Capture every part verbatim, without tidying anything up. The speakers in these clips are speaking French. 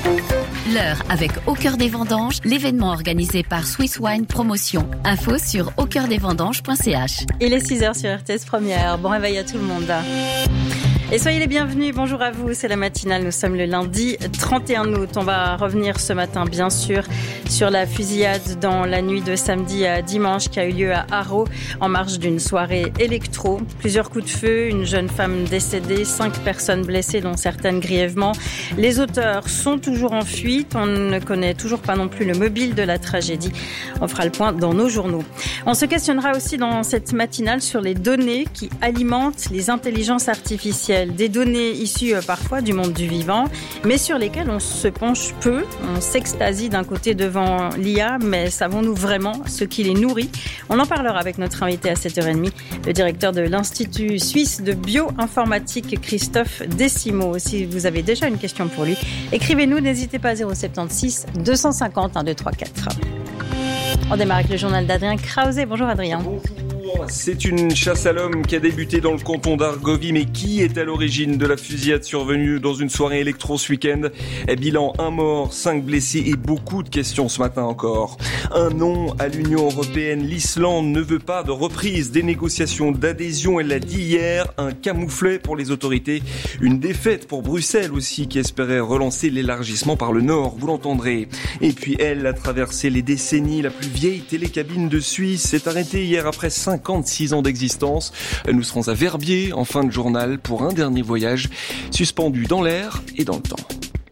L'heure avec Au Cœur des Vendanges, l'événement organisé par Swiss Wine Promotion. Info sur au cœur des vendanges point c h. Il est six heures sur R T S Première. Bon réveil à tout le monde. Et soyez les bienvenus, bonjour à vous, c'est la matinale, nous sommes le lundi trente et un août. On va revenir ce matin bien sûr sur la fusillade dans la nuit de samedi à dimanche qui a eu lieu à Haro en marge d'une soirée électro. Plusieurs coups de feu, une jeune femme décédée, cinq personnes blessées dont certaines grièvement. Les auteurs sont toujours en fuite, on ne connaît toujours pas non plus le mobile de la tragédie. On fera le point dans nos journaux. On se questionnera aussi dans cette matinale sur les données qui alimentent les intelligences artificielles. Des données issues euh, parfois du monde du vivant, mais sur lesquelles on se penche peu. On s'extasie d'un côté devant l'I A, mais savons-nous vraiment ce qui les nourrit ? On en parlera avec notre invité à sept heures trente, le directeur de l'Institut suisse de bioinformatique, Christophe Décimo. Si vous avez déjà une question pour lui, écrivez-nous, n'hésitez pas, zéro sept six deux cent cinquante un deux trois quatre. On démarre avec le journal d'Adrien Krause. Bonjour Adrien. Bonjour. C'est une chasse à l'homme qui a débuté dans le canton d'Argovie, mais qui est à l'origine de la fusillade survenue dans une soirée électro ce week-end ? Bilan, un mort, cinq blessés et beaucoup de questions ce matin encore. Un non à l'Union européenne. L'Islande ne veut pas de reprise des négociations d'adhésion. Elle l'a dit hier, un camouflet pour les autorités. Une défaite pour Bruxelles aussi, qui espérait relancer l'élargissement par le Nord, vous l'entendrez. Et puis elle a traversé les décennies. La plus vieille télécabine de Suisse s'est arrêtée hier après cinquante-six ans d'existence. Nous serons à Verbier en fin de journal pour un dernier voyage suspendu dans l'air et dans le temps.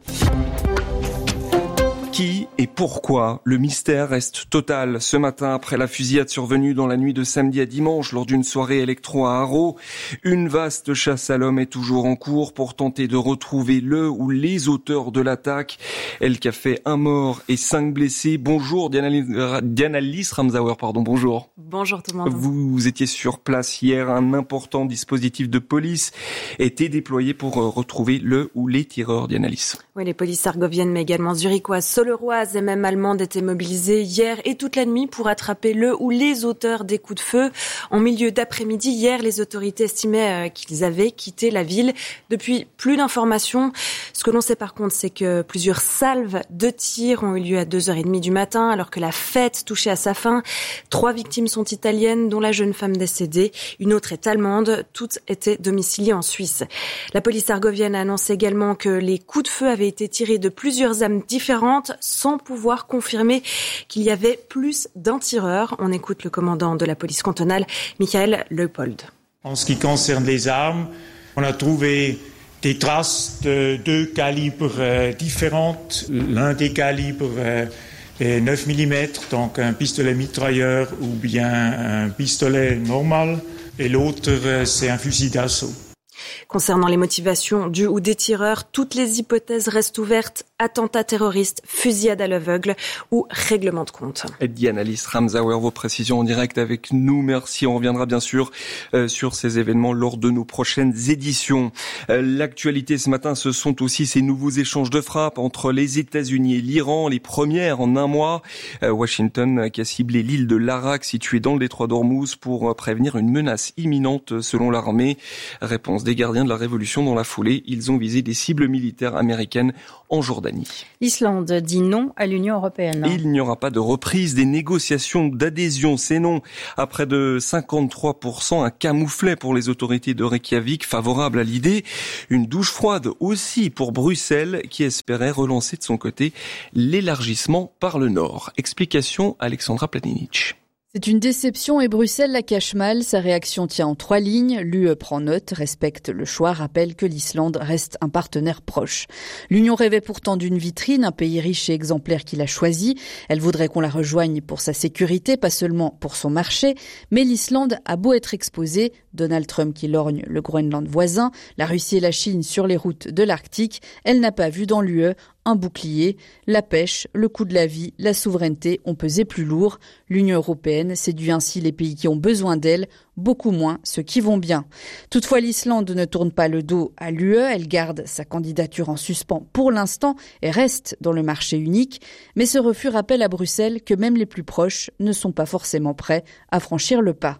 Qui et pourquoi ? Le mystère reste total ce matin après la fusillade survenue dans la nuit de samedi à dimanche lors d'une soirée électro à Haro. Une vaste chasse à l'homme est toujours en cours pour tenter de retrouver le ou les auteurs de l'attaque. Elle qui a fait un mort et cinq blessés. Bonjour Diana, Diana Liss Ramsauer, pardon, bonjour. Bonjour tout le monde. Vous, vous étiez sur place hier, un important dispositif de police était déployé pour retrouver le ou les tireurs, Diana Liss. Oui, les polices argoviennes mais également zurichoises, soloroises et même allemandes étaient mobilisées hier et toute la nuit pour attraper le ou les auteurs des coups de feu. En milieu d'après-midi, hier, les autorités estimaient qu'ils avaient quitté la ville. Depuis, plus d'informations. Ce que l'on sait par contre, c'est que plusieurs salves de tirs ont eu lieu à deux heures trente du matin alors que la fête touchait à sa fin. Trois victimes sont italiennes, dont la jeune femme décédée. Une autre est allemande. Toutes étaient domiciliées en Suisse. La police argovienne a annoncé également que les coups de feu avaient été tirés de plusieurs armes différentes sans pouvoir confirmer qu'il y avait plus d'un tireur. On écoute le commandant de la police cantonale, Michael Leupold. En ce qui concerne les armes, on a trouvé des traces de deux calibres euh, différentes. L'un des calibres euh, est neuf millimètres, donc un pistolet mitrailleur ou bien un pistolet normal, et l'autre euh, c'est un fusil d'assaut. Concernant les motivations du ou des tireurs, toutes les hypothèses restent ouvertes. Attentat terroriste, fusillade à l'aveugle ou règlement de compte. Diana Liss Ramsauer, vos précisions en direct avec nous. Merci. On reviendra bien sûr euh, sur ces événements lors de nos prochaines éditions. Euh, l'actualité ce matin, ce sont aussi ces nouveaux échanges de frappes entre les États-Unis et l'Iran, les premières en un mois. Euh, Washington qui a ciblé l'île de l'Arak située dans le détroit d'Ormuz pour euh, prévenir une menace imminente selon l'armée. Réponse des gardiens de la Révolution dans la foulée. Ils ont visé des cibles militaires américaines en Jordanie. L'Islande dit non à l'Union européenne. Il n'y aura pas de reprise des négociations d'adhésion. C'est non. À près de cinquante-trois pour cent, un camouflet pour les autorités de Reykjavik favorables à l'idée. Une douche froide aussi pour Bruxelles qui espérait relancer de son côté l'élargissement par le Nord. Explication Alexandra Planinic. C'est une déception et Bruxelles la cache mal. Sa réaction tient en trois lignes. L'U E prend note, respecte le choix, rappelle que l'Islande reste un partenaire proche. L'Union rêvait pourtant d'une vitrine, un pays riche et exemplaire qu'il a choisi. Elle voudrait qu'on la rejoigne pour sa sécurité, pas seulement pour son marché. Mais l'Islande a beau être exposée, Donald Trump qui lorgne le Groenland voisin, la Russie et la Chine sur les routes de l'Arctique, elle n'a pas vu dans l'U E un bouclier. La pêche, le coût de la vie, la souveraineté ont pesé plus lourd. L'Union européenne séduit ainsi les pays qui ont besoin d'elle, beaucoup moins ceux qui vont bien. Toutefois, l'Islande ne tourne pas le dos à l'U E. Elle garde sa candidature en suspens pour l'instant et reste dans le marché unique. Mais ce refus rappelle à Bruxelles que même les plus proches ne sont pas forcément prêts à franchir le pas.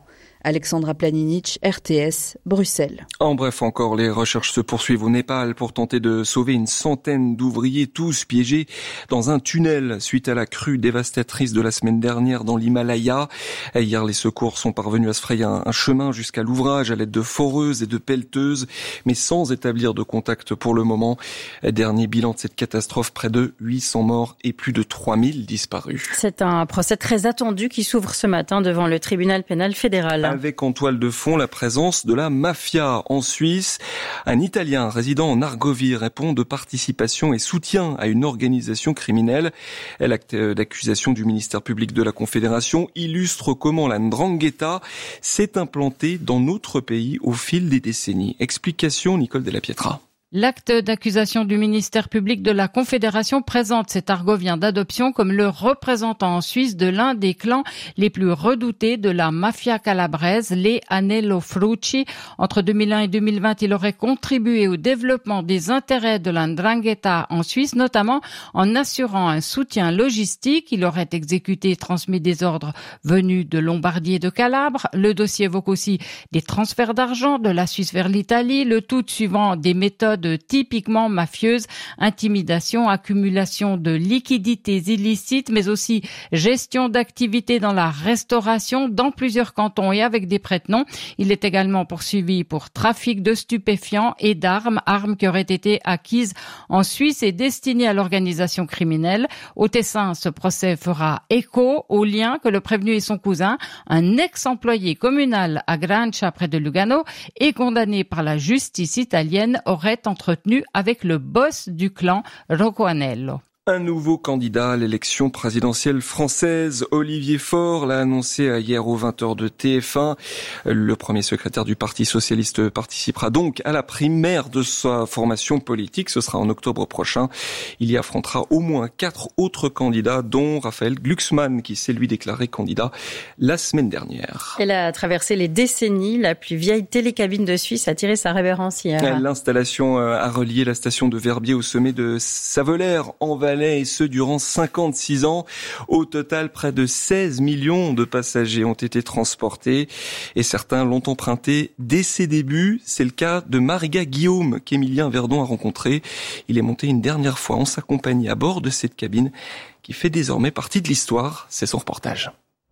Alexandra Planinic, R T S, Bruxelles. En bref, encore, les recherches se poursuivent au Népal pour tenter de sauver une centaine d'ouvriers, tous piégés dans un tunnel suite à la crue dévastatrice de la semaine dernière dans l'Himalaya. Hier, les secours sont parvenus à se frayer un chemin jusqu'à l'ouvrage à l'aide de foreuses et de pelleteuses, mais sans établir de contact pour le moment. Dernier bilan de cette catastrophe, près de huit cents morts et plus de trois mille disparus. C'est un procès très attendu qui s'ouvre ce matin devant le tribunal pénal fédéral. Avec en toile de fond la présence de la mafia en Suisse. Un Italien résidant en Argovie répond de participation et soutien à une organisation criminelle. L'acte d'accusation du ministère public de la Confédération illustre comment la ndrangheta s'est implantée dans notre pays au fil des décennies. Explication Nicole Della Pietra. L'acte d'accusation du ministère public de la Confédération présente cet Argovien d'adoption comme le représentant en Suisse de l'un des clans les plus redoutés de la mafia calabraise, les Anello Frucci. Entre deux mille un et deux mille vingt, il aurait contribué au développement des intérêts de la ndrangheta en Suisse, notamment en assurant un soutien logistique. Il aurait exécuté et transmis des ordres venus de Lombardie et de Calabre. Le dossier évoque aussi des transferts d'argent de la Suisse vers l'Italie, le tout suivant des méthodes typiquement mafieuses, intimidation, accumulation de liquidités illicites, mais aussi gestion d'activités dans la restauration dans plusieurs cantons et avec des prête-noms. Il est également poursuivi pour trafic de stupéfiants et d'armes, armes qui auraient été acquises en Suisse et destinées à l'organisation criminelle. Au Tessin, ce procès fera écho au lien que le prévenu et son cousin, un ex-employé communal à Grancia près de Lugano et condamné par la justice italienne, auraient entretenu avec le boss du clan, Rocco Anello. Un nouveau candidat à l'élection présidentielle française, Olivier Faure, l'a annoncé hier aux vingt heures de T F un. Le premier secrétaire du Parti socialiste participera donc à la primaire de sa formation politique. Ce sera en octobre prochain. Il y affrontera au moins quatre autres candidats, dont Raphaël Glucksmann, qui s'est lui déclaré candidat la semaine dernière. Elle a traversé les décennies. La plus vieille télécabine de Suisse a tiré sa révérence hier. L'installation a relié la station de Verbier au sommet de Savelaire en Valais, et ce durant cinquante-six ans. Au total, près de seize millions de passagers ont été transportés et certains l'ont emprunté dès ses débuts. C'est le cas de Mariga Guillaume qu'Émilien Verdon a rencontré. Il est monté une dernière fois en sa compagnie à bord de cette cabine qui fait désormais partie de l'histoire. C'est son reportage.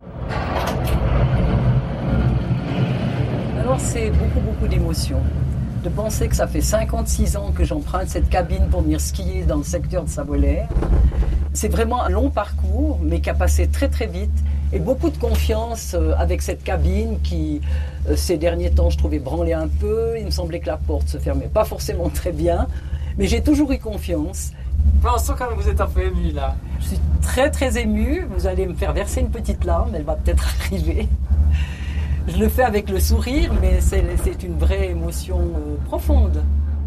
Alors c'est beaucoup beaucoup d'émotions. De penser que ça fait cinquante-six ans que j'emprunte cette cabine pour venir skier dans le secteur de Savolaire. C'est vraiment un long parcours, mais qui a passé très très vite. Et beaucoup de confiance avec cette cabine qui, ces derniers temps, je trouvais branler un peu. Il me semblait que la porte se fermait pas forcément très bien. Mais j'ai toujours eu confiance. On sent quand même que vous êtes un peu ému là. Je suis très très ému. Vous allez me faire verser une petite larme, elle va peut-être arriver. Je le fais avec le sourire, mais c'est, c'est une vraie émotion euh, profonde.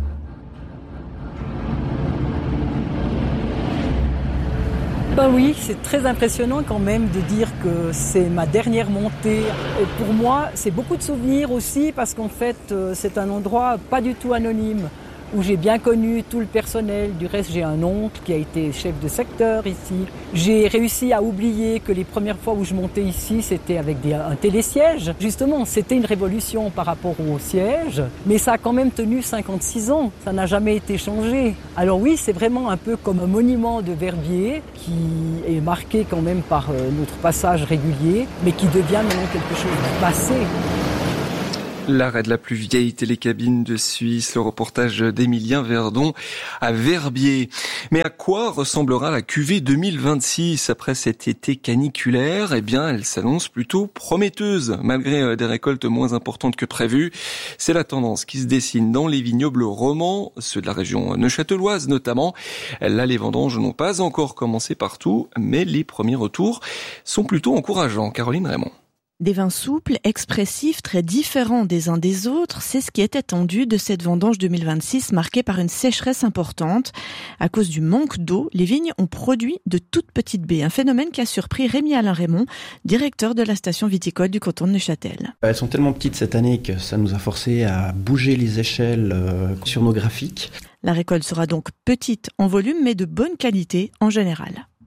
Ben oui, c'est très impressionnant quand même de dire que c'est ma dernière montée. Et pour moi, c'est beaucoup de souvenirs aussi parce qu'en fait, euh, c'est un endroit pas du tout anonyme, où j'ai bien connu tout le personnel. Du reste, j'ai un oncle qui a été chef de secteur ici. J'ai réussi à oublier que les premières fois où je montais ici, c'était avec des, un télésiège. Justement, c'était une révolution par rapport au siège, mais ça a quand même tenu cinquante-six ans. Ça n'a jamais été changé. Alors oui, c'est vraiment un peu comme un monument de Verbier qui est marqué quand même par euh, notre passage régulier, mais qui devient maintenant quelque chose de passé. L'arrêt de la plus vieille télécabine de Suisse, le reportage d'Émilien Verdon à Verbier. Mais à quoi ressemblera la cuvée deux mille vingt-six après cet été caniculaire? Eh bien, elle s'annonce plutôt prometteuse, malgré des récoltes moins importantes que prévues. C'est la tendance qui se dessine dans les vignobles romans, ceux de la région neuchâteloise notamment. Là, les vendanges n'ont pas encore commencé partout, mais les premiers retours sont plutôt encourageants. Caroline Raymond. Des vins souples, expressifs, très différents des uns des autres, c'est ce qui est attendu de cette vendange deux mille vingt-six marquée par une sécheresse importante. À cause du manque d'eau, les vignes ont produit de toutes petites baies, un phénomène qui a surpris Rémi-Alain Raymond, directeur de la station viticole du canton de Neuchâtel. Elles sont tellement petites cette année que ça nous a forcé à bouger les échelles euh, sur nos graphiques. La récolte sera donc petite en volume, mais de bonne qualité en général.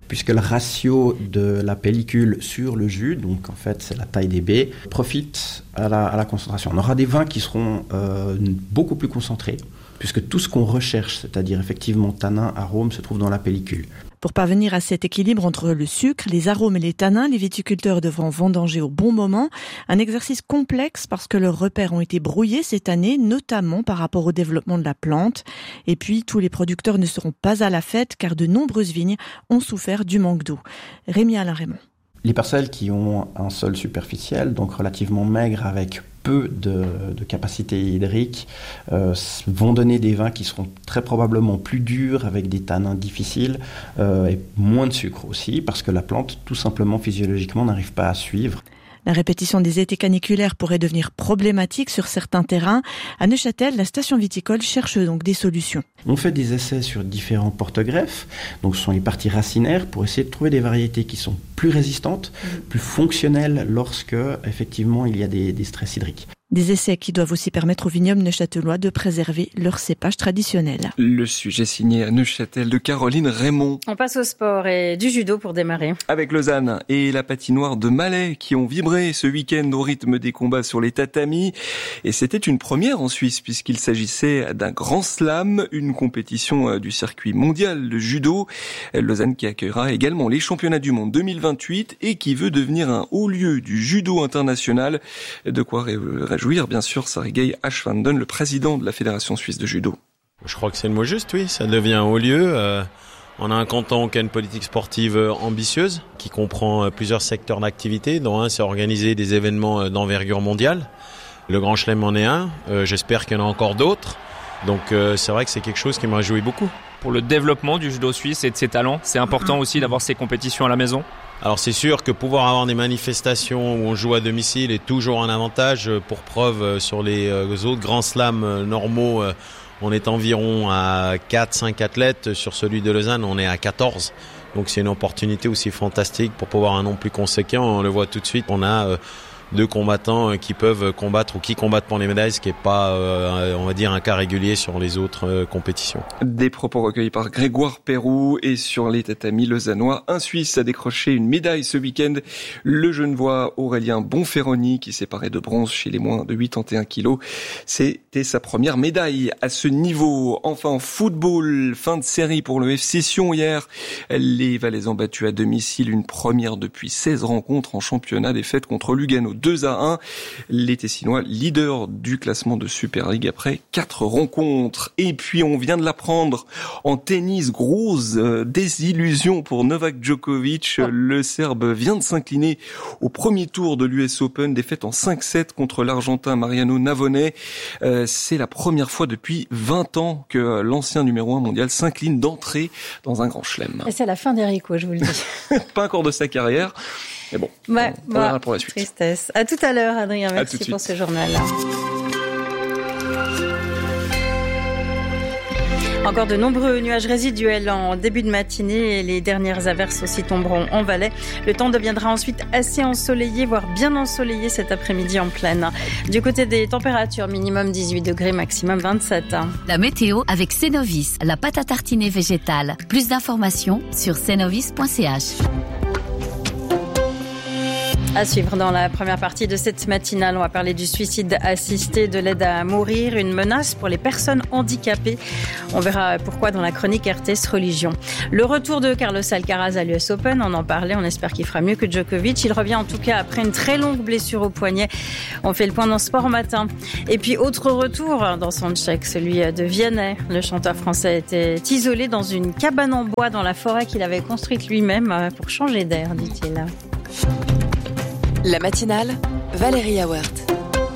puisque le ratio de la pellicule sur le jus, donc en fait c'est la taille des baies, profite à la, à la concentration. On aura des vins qui seront euh, beaucoup plus concentrés, puisque tout ce qu'on recherche, c'est-à-dire effectivement tanin, arôme, se trouve dans la pellicule. Pour parvenir à cet équilibre entre le sucre, les arômes et les tanins, les viticulteurs devront vendanger au bon moment. Un exercice complexe parce que leurs repères ont été brouillés cette année, notamment par rapport au développement de la plante. Et puis, tous les producteurs ne seront pas à la fête car de nombreuses vignes ont souffert du manque d'eau. Rémi Alain Raymond. Les parcelles qui ont un sol superficiel, donc relativement maigre avec peu de, de capacité hydrique, euh, vont donner des vins qui seront très probablement plus durs, avec des tanins difficiles euh, et moins de sucre aussi, parce que la plante, tout simplement physiologiquement, n'arrive pas à suivre. La répétition des étés caniculaires pourrait devenir problématique sur certains terrains. À Neuchâtel, la station viticole cherche donc des solutions. On fait des essais sur différents porte-greffes, donc ce sont les parties racinaires, pour essayer de trouver des variétés qui sont plus résistantes, plus fonctionnelles lorsque, effectivement, il y a des, des stress hydriques. Des essais qui doivent aussi permettre aux vignobles neuchâtelois de préserver leurs cépages traditionnels. Le sujet signé à Neuchâtel de Caroline Raymond. On passe au sport et du judo pour démarrer. Avec Lausanne et la patinoire de Malais qui ont vibré ce week-end au rythme des combats sur les tatamis. Et c'était une première en Suisse puisqu'il s'agissait d'un grand slam, une compétition du circuit mondial de judo. Lausanne qui accueillera également les championnats du monde deux mille vingt-huit et qui veut devenir un haut lieu du judo international. De quoi jouir, bien sûr, Sergei Ashvanden, le président de la Fédération suisse de judo. Je crois que c'est le mot juste, oui. Ça devient un haut lieu. Euh, on a un canton qui a une politique sportive ambitieuse, qui comprend plusieurs secteurs d'activité, dont un, c'est organiser des événements d'envergure mondiale. Le Grand Chelem en est un. Euh, j'espère qu'il y en a encore d'autres. Donc euh, c'est vrai que c'est quelque chose qui me réjouit beaucoup. Pour le développement du judo suisse et de ses talents, c'est important aussi d'avoir ces compétitions à la maison. Alors c'est sûr que pouvoir avoir des manifestations où on joue à domicile est toujours un avantage. Pour preuve, sur les autres grands slams normaux, on est environ à quatre cinq athlètes. Sur celui de Lausanne, on est à quatorze. Donc c'est une opportunité aussi fantastique pour pouvoir un nombre plus conséquent. On le voit tout de suite, on a deux combattants qui peuvent combattre ou qui combattent pour les médailles, ce qui n'est pas, euh, on va dire, un cas régulier sur les autres euh, compétitions. Des propos recueillis par Grégoire Perroux. Et sur les tatamis lausannois, un Suisse a décroché une médaille ce week-end. Le Genevois Aurélien Bonferroni, qui s'est paré de bronze chez les moins de quatre-vingt-et-un kilos. C'était sa première médaille à ce niveau. Enfin, en football, fin de série pour le F C Sion hier. Les Valaisans battus à domicile, une première depuis seize rencontres en championnat, défaite contre Lugano deux à un. Les Tessinois, leader du classement de Super League après quatre rencontres. Et puis, on vient de l'apprendre en tennis, grosse désillusion pour Novak Djokovic. Le Serbe vient de s'incliner au premier tour de l'U S Open, défaite en cinq sept contre l'Argentin Mariano Navone. Euh, c'est la première fois depuis vingt ans que l'ancien numéro un mondial s'incline d'entrée dans un grand chelem. Et c'est la fin d'Erico, je vous le dis. Pas encore de sa carrière. Mais bon, ouais, on verra bah, pour la suite. Tristesse. À tout à l'heure, Adrien. Merci pour ce journal. Encore de nombreux nuages résiduels en début de matinée et les dernières averses aussi tomberont en Valais. Le temps deviendra ensuite assez ensoleillé, voire bien ensoleillé cet après-midi en plaine. Du côté des températures, minimum dix-huit degrés, maximum vingt-sept. La météo avec Cenovis, la pâte à tartiner végétale. Plus d'informations sur cenovis point c h. À suivre dans la première partie de cette matinale, on va parler du suicide assisté, de l'aide à mourir, une menace pour les personnes handicapées. On verra pourquoi dans la chronique R T S Religion. Le retour de Carlos Alcaraz à l'U S Open, on en parlait, on espère qu'il fera mieux que Djokovic. Il revient en tout cas après une très longue blessure au poignet. On fait le point dans Sport Matin. Et puis autre retour dans son chèque, celui de Vianney. Le chanteur français était isolé dans une cabane en bois dans la forêt qu'il avait construite lui-même pour changer d'air, dit-il. La matinale, Valérie Awert.